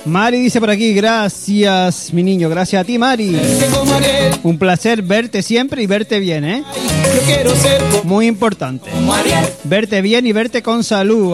Mari dice por aquí, gracias mi niño, gracias a ti Mari. Un placer verte siempre y verte bien, ¿eh? Muy importante. Verte bien y verte con salud.